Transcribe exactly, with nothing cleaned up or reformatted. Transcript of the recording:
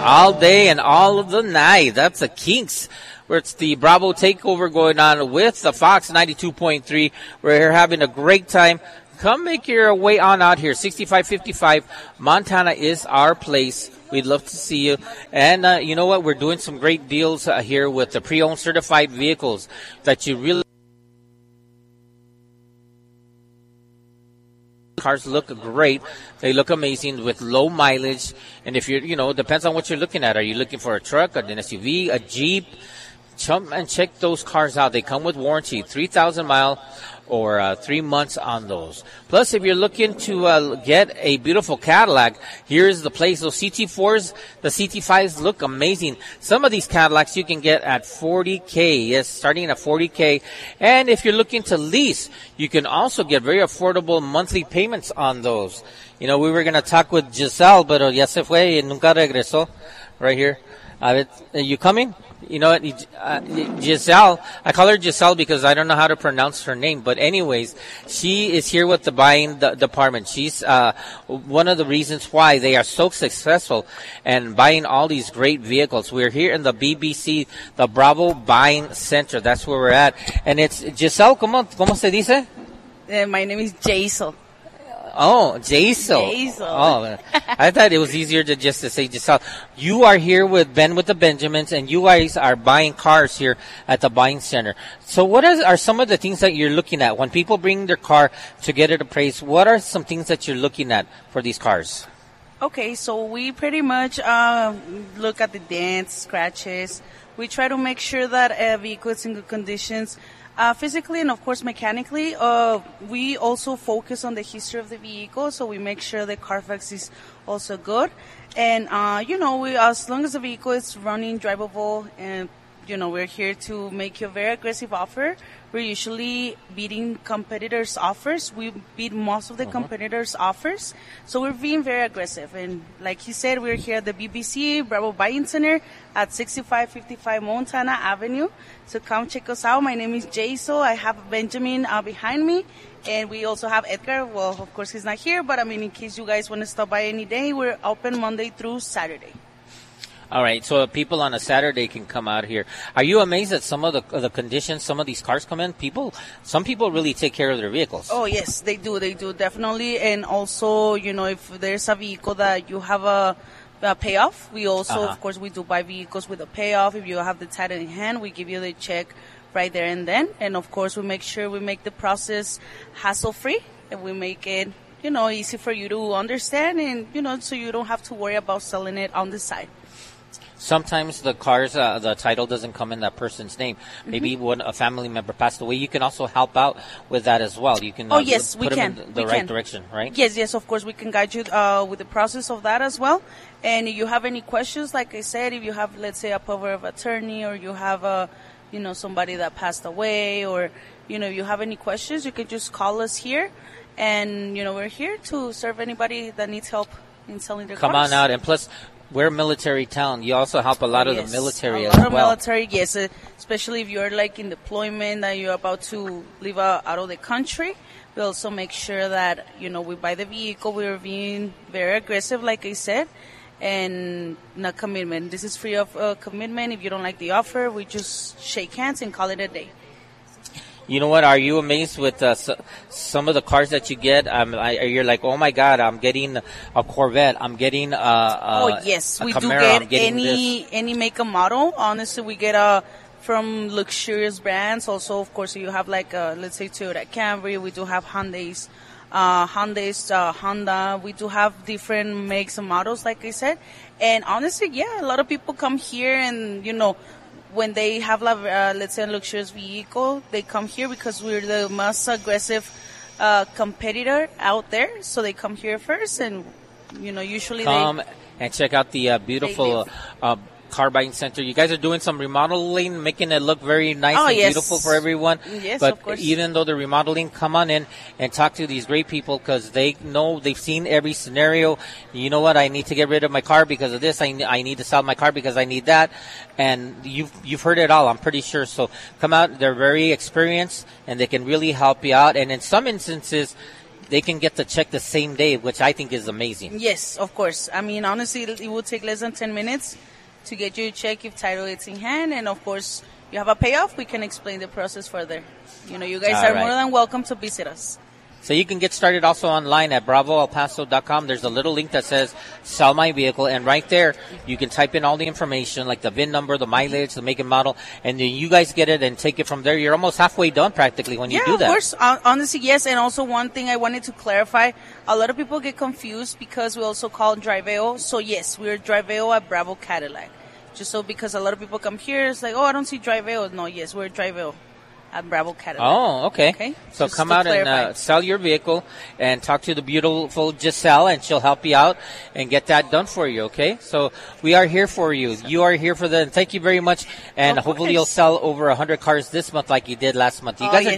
All day and all of the night. That's the Kinks, where it's the Bravo takeover going on with the Fox ninety-two point three. We're here having a great time. Come make your way on out here. sixty-five fifty-five Montana is our place. We'd love to see you. And uh, you know what? We're doing some great deals uh, here with the pre-owned certified vehicles that you really... Cars look great. They look amazing with low mileage. And if you're, you know, depends on what you're looking at. Are you looking for a truck, an S U V, a Jeep? Come and check those cars out. They come with warranty, three thousand mile or uh, three months on those. Plus, if you're looking to uh, get a beautiful Cadillac, here's the place. Those C T fours, the C T fives look amazing. Some of these Cadillacs you can get at forty K. Yes, starting at forty K. And if you're looking to lease, you can also get very affordable monthly payments on those. You know, we were going to talk with Giselle, pero ya se fue y nunca regresó. Right here. A ver, are you coming? You know what, uh, Giselle, I call her Giselle because I don't know how to pronounce her name, but anyways, she is here with the buying the department. She's uh, one of the reasons why they are so successful and buying all these great vehicles. We're here in the B B C, the Bravo Buying Center. That's where we're at. And it's Giselle, ¿cómo, cómo se dice? Uh, my name is Jaisal. Oh, Jaisal. Jaisal. Oh, I thought it was easier to just to say Giselle. You are here with Ben with the Benjamins, and you guys are buying cars here at the buying center. So what is, are some of the things that you're looking at? When people bring their car to get it appraised, what are some things that you're looking at for these cars? Okay, so we pretty much uh, look at the dents, scratches. We try to make sure that a vehicle is in good conditions. Uh, physically and, of course, mechanically. Uh, we also focus on the history of the vehicle, so we make sure the Carfax is also good. And, uh, you know, we, as long as the vehicle is running, drivable, and, you know, we're here to make you a very aggressive offer. We're usually beating competitors' offers. We beat most of the uh-huh. competitors' offers. So we're being very aggressive. And like he said, we're here at the B B C Bravo Buying Center at sixty-five fifty-five Montana Avenue. So come check us out. My name is Jaisal. I have Benjamin uh, behind me. And we also have Edgar. Well, of course, he's not here. But, I mean, in case you guys want to stop by any day, we're open Monday through Saturday. All right, so people on a Saturday can come out here. Are you amazed at some of the the conditions some of these cars come in? People, some people really take care of their vehicles. Oh, yes, they do. They do, definitely. And also, you know, if there's a vehicle that you have a, a payoff, we also, uh-huh. of course, we do buy vehicles with a payoff. If you have the title in hand, we give you the check right there and then. And, of course, we make sure we make the process hassle-free and we make it, you know, easy for you to understand and, you know, so you don't have to worry about selling it on the side. Sometimes the cars, uh, the title doesn't come in that person's name. Maybe mm-hmm. when a family member passed away, you can also help out with that as well. You can uh, oh, yes, put we them can. in the we right can. direction, right? Yes, yes, of course. We can guide you uh, with the process of that as well. And if you have any questions, like I said, if you have, let's say, a power of attorney or you have, a, you know, somebody that passed away or, you know, if you have any questions, you can just call us here. And, you know, we're here to serve anybody that needs help in selling their Come cars. on out. And plus, we're a military town. You also help a lot of yes, the military a as lot of well. military, yes. Uh, especially if you're like in deployment, that you're about to leave uh, out of the country. We also make sure that, you know, we buy the vehicle. We're being very aggressive, like I said, and no commitment. This is free of uh, commitment. If you don't like the offer, we just shake hands and call it a day. You know what? Are you amazed with uh, so, some of the cars that you get? Um, I, you're like, oh my God, I'm getting a Corvette. I'm getting a, a oh yes, a we Camaro. do get any this. any make and model. Honestly, we get uh, from luxurious brands. Also, of course, you have like uh, let's say Toyota Camry. We do have Hyundai's, uh, Hyundai's, uh, Honda. We do have different makes and models, like I said. And honestly, yeah, a lot of people come here and you know. When they have, uh, let's say, a luxurious vehicle, they come here because we're the most aggressive uh, competitor out there. So they come here first, and you know, usually come they and check out the uh, beautiful uh, car buying center. You guys are doing some remodeling, making it look very nice oh, and yes. beautiful for everyone. Yes, but of course. Even though the remodeling, come on in and talk to these great people because they know they've seen every scenario. You know what? I need to get rid of my car because of this. I, I need to sell my car because I need that. And you've you've heard it all, I'm pretty sure. So come out. They're very experienced and they can really help you out. And in some instances, they can get the check the same day, which I think is amazing. Yes, of course. I mean, honestly, it will take less than ten minutes to get you a check if title is in hand. And, of course, you have a payoff, we can explain the process further. You know, you guys All are right. more than welcome to visit us. So you can get started also online at bravo el paso dot com. There's a little link that says sell my vehicle, and right there you can type in all the information like the V I N number, the mileage, the make and model, and then you guys get it and take it from there. You're almost halfway done practically when you yeah, do that. of course. Uh, honestly, yes. And also one thing I wanted to clarify, a lot of people get confused because we also call Driveo. So yes, we're Driveo at Bravo Cadillac. Just so because a lot of people come here, it's like, oh, I don't see Driveo. No, yes, we're Driveo at Bravo Cadillac. Oh, okay. Okay. So Just come to out and clarify. uh, sell your vehicle and talk to the beautiful Giselle, and she'll help you out and get that done for you, okay? So we are here for you. You are here for the, thank you very much. And Of hopefully course. you'll sell over one hundred cars this month like you did last month. You Oh, guys are yes.